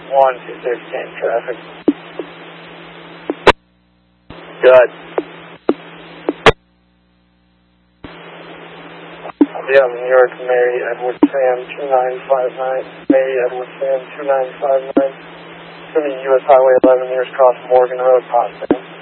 1216 traffic. Good. Yeah, New York, Mary Edward Sam 2959. Mary Edward Sam 2959. It's going to be US Highway 11 years across Morgan Road, Potsdam.